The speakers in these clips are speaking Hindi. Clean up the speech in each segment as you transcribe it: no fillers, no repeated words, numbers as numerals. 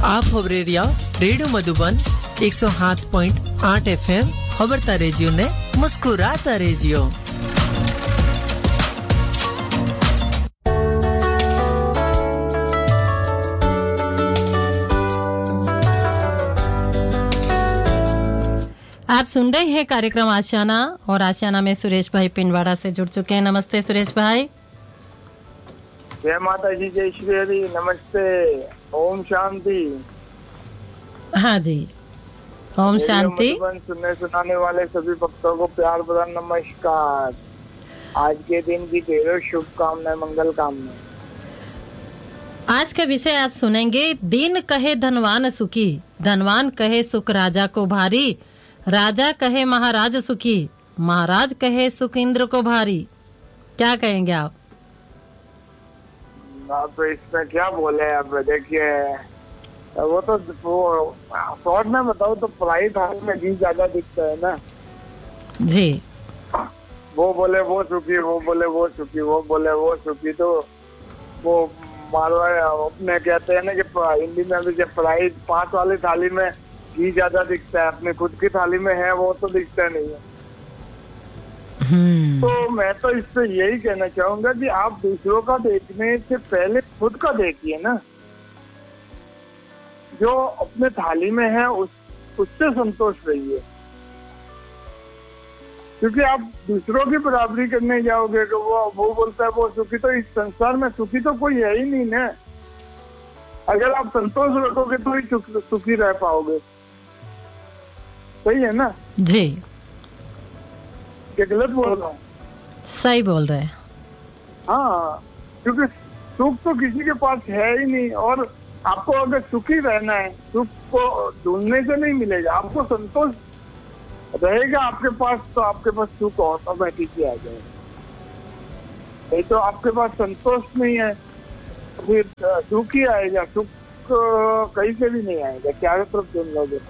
आप खबरेरिया रेडियो मधुबन 107.8 FM खबरता रेजियो ने मुस्कुराता रेजियो। आप सुन रहे हैं कार्यक्रम आशियाना और आशियाना में सुरेश भाई पिंडवाड़ा से जुड़ चुके हैं। नमस्ते सुरेश भाई। जय माता जी, जय श्री हरि, नमस्ते, ओम शांति। हाँ जी, ओम शांति। सुनने सुनाने वाले सभी भक्तों को प्यार भरा नमस्कार। आज के दिन की ढेरों शुभकामनाएं, मंगल कामनाएं। आज का विषय आप सुनेंगे, दीन कहे धनवान सुखी, धनवान कहे सुख राजा को भारी, राजा कहे महाराज सुखी, महाराज कहे सुख इंद्र को भारी। क्या कहेंगे आप? तो इसमें क्या बोले अब, देखिए वो तो शॉर्ट में बताओ तो पढ़ाई थाल में घी ज्यादा दिखता है ना जी। वो बोले वो सुखी, वो बोले वो सुखी, वो बोले वो सुखी, तो वो मारवाड़ अपने कहते हैं ना कि हिंदी में भी जब पढ़ाई 5 वाली थाली में घी ज्यादा दिखता है, अपने खुद की थाली में है वो तो दिखता नहीं है। तो मैं तो इससे यही कहना चाहूंगा कि आप दूसरों का देखने से पहले खुद का देखिए ना। जो अपने थाली में है उससे संतोष रहिए, क्योंकि आप दूसरों की बराबरी करने जाओगे कि वो बोलता है वो सुखी, तो इस संसार में सुखी तो कोई है ही नहीं ना। अगर आप संतोष रखोगे तो ही सुखी रह पाओगे। सही है ना जी? क्या गलत बोल रहा हूँ? सही बोल रहे हैं। हाँ, क्योंकि सुख तो किसी के पास है ही नहीं, और आपको अगर सुखी रहना है, सुख को ढूंढने से नहीं मिलेगा, आपको संतोष रहेगा आपके पास, तो आपके पास सुख ऑटोमेटिक ही आ जाएगा। नहीं तो आपके पास संतोष नहीं है तो फिर दुख ही आएगा, सुख कहीं से भी नहीं आएगा। क्या तरफ ढूंढ लोगे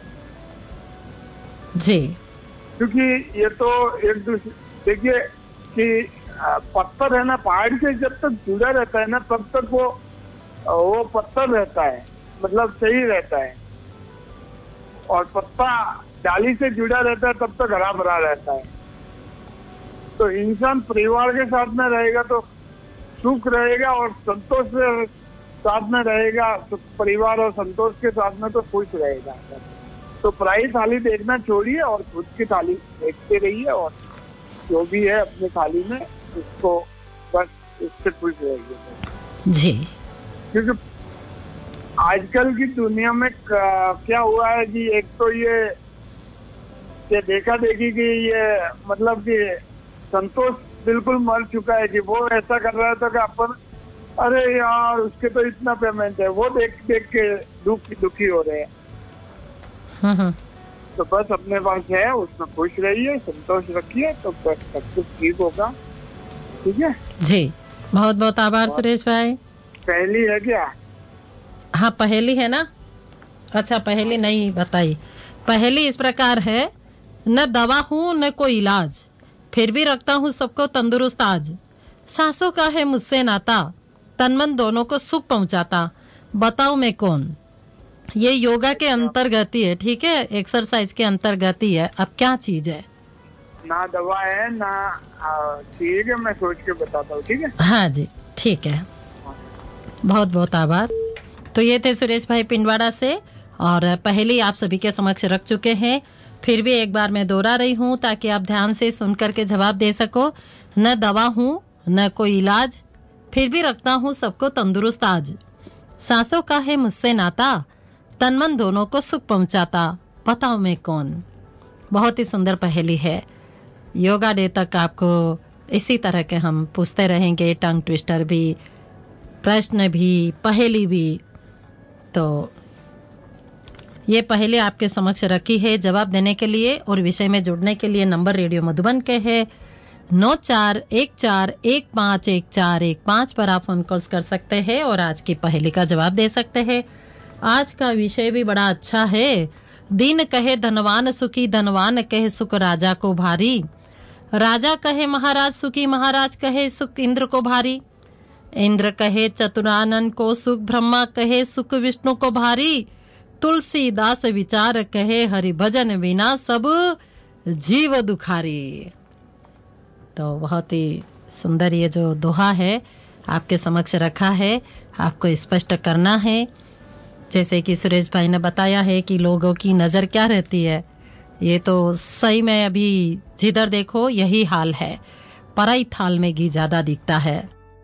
जी? क्योंकि ये तो एक दूसरे, देखिए कि पत्थर है ना, पहाड़ से जब तक जुड़ा रहता है ना तब तक वो पत्थर रहता है, मतलब सही रहता है, और पत्ता डाली से जुड़ा रहता है तब तक हरा भरा रहता है। तो इंसान परिवार के साथ में रहेगा तो सुख रहेगा, और संतोष के साथ में रहेगा, परिवार और संतोष के साथ में तो खुश रहेगा। तो पराई थाली देखना छोड़िए और खुद की थाली देखते रहिए, और जो भी है अपनी थाली में उसको बस उससे खुश रहिए जी। क्योंकि आजकल की दुनिया में क्या हुआ है कि एक तो ये देखा देखी कि ये मतलब कि संतोष बिल्कुल मर चुका है कि वो ऐसा कर रहा था कि अपन अरे यार उसके तो इतना पेमेंट है, वो देख देख के दुखी हो रहे हैं। तो बस अपने पास है उसमें खुश रहिए, संतोष रखिए, तो बस सब कुछ ठीक होगा। ठीक है जी, बहुत बहुत आभार सुरेश भाई। पहली है क्या? हाँ पहली है ना। अच्छा पहली नहीं बताई। पहली इस प्रकार है, न दवा हूँ न कोई इलाज, फिर भी रखता हूँ सबको तंदुरुस्त आज, सांसों का है मुझसे नाता, तन मन दोनों को सुख पहुँचाता, बताओ मैं कौन। ये योगा के अंतर्गत ही है, ठीक है, एक्सरसाइज के अंतर्गत ही है। अब क्या चीज है? ना दवा है ना, ठीक है मैं सोच के बताता हूँ। ठीक है, हाँ जी ठीक है, बहुत बहुत आभार। तो ये थे सुरेश भाई पिंडवाड़ा से, और पहले आप सभी के समक्ष रख चुके हैं। फिर भी एक बार मैं दोहरा रही हूँ ताकि आप ध्यान से सुन करके जवाब दे सको। न दवा हूँ न कोई इलाज, फिर भी रखता हूँ सबको तंदुरुस्त आज, सांसों का है मुझसे नाता, तन मन दोनों को सुख पहुंचाता, बताओ मैं कौन। बहुत ही सुंदर पहेली है। योगा डे तक आपको इसी तरह के हम पूछते रहेंगे, टंग ट्विस्टर भी, प्रश्न भी, पहेली भी। तो ये पहेली आपके समक्ष रखी है। जवाब देने के लिए और विषय में जुड़ने के लिए नंबर रेडियो मधुबन के है 9414151415 पर आप फोन कॉल्स कर सकते हैं और आज की पहेली का जवाब दे सकते हैं। आज का विषय भी बड़ा अच्छा है। दीन कहे धनवान सुखी, धनवान कहे सुख राजा को भारी, राजा कहे महाराज सुखी, महाराज कहे सुख इंद्र को भारी, इंद्र कहे चतुरानन को सुख, ब्रह्मा कहे सुख विष्णु को भारी, तुलसीदास विचार कहे हरि भजन बिना सब जीव दुखारी। तो बहुत ही सुंदर ये जो दोहा है आपके समक्ष रखा है, आपको स्पष्ट करना है। जैसे कि सुरेश भाई ने बताया है कि लोगों की नज़र क्या रहती है, ये तो सही में अभी जिधर देखो यही हाल है, पराई थाल में घी ज्यादा दिखता है।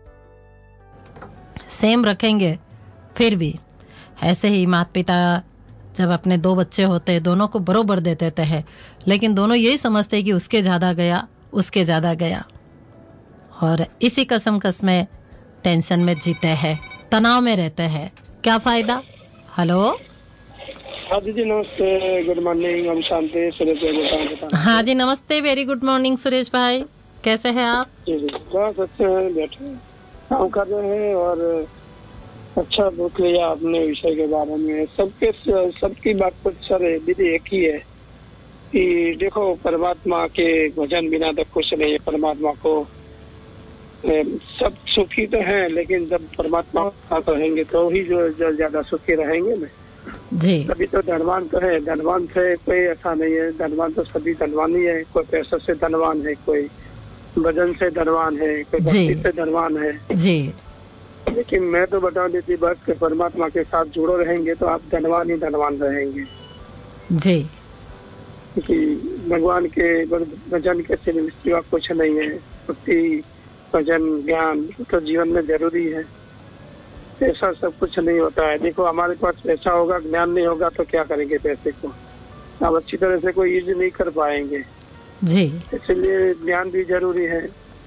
सेम रखेंगे फिर भी ऐसे ही माता पिता जब अपने 2 बच्चे होते हैं दोनों को बरोबर दे देते हैं, लेकिन दोनों यही समझते हैं कि उसके ज्यादा गया, उसके ज्यादा गया, और इसी कसम में टेंशन में जीते हैं, तनाव में रहते हैं। क्या फायदा। हेलो, हाँ दीदी नमस्ते, गुड मॉर्निंग, हम शांति सुरेश भाई। हाँ जी नमस्ते, वेरी गुड मॉर्निंग सुरेश भाई, कैसे हैं आप? जी जी बस अच्छे हैं, बैठे काम कर रहे हैं और अच्छा पूछ लिया आपने विषय के बारे में। सबकी बात तो सर दीदी एक ही है कि देखो परमात्मा के भजन बिना तो कुछ नहीं है। परमात्मा को सब सुखी तो हैं, लेकिन जब परमात्मा साथ रहेंगे तो ही जो ज्यादा सुखी रहेंगे ना जी। अभी तो धनवान तो है, धनवान से कोई ऐसा नहीं है, धनवान तो सभी धनवान ही है। कोई पैसा से धनवान है, कोई भजन से धनवान है, कोई भक्ति से धनवान है जी। लेकिन मैं तो बता देती बस कि परमात्मा के साथ जुड़ो रहेंगे तो आप धनवान ही धनवान रहेंगे जी। क्योंकि भगवान के भजन के सिवा कुछ नहीं है। भक्ति भजन ज्ञान तो जीवन में जरूरी है, पैसा सब कुछ नहीं होता है। देखो हमारे पास पैसा होगा, ज्ञान नहीं होगा तो क्या करेंगे पैसे को, आप अच्छी तरह से कोई यूज नहीं कर पाएंगे जी। इसलिए ज्ञान भी जरूरी है।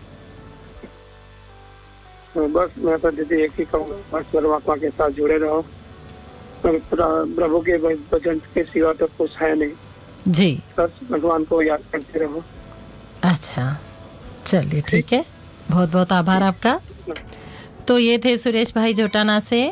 तो बस मैं तो दीदी एक ही कहूँगा, बस परमात्मा के साथ जुड़े रहो, प्रभु के भजन के सिवा तो कुछ है नहीं जी। बस भगवान को याद करते रहो। अच्छा चलिए ठीक है, बहुत बहुत आभार आपका। तो ये थे सुरेश भाई जोटाना से